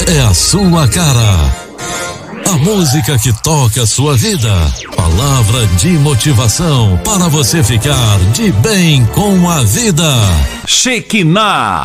é a sua cara. A música que toca a sua vida. Palavra de motivação para você ficar de bem com a vida. Shekinah.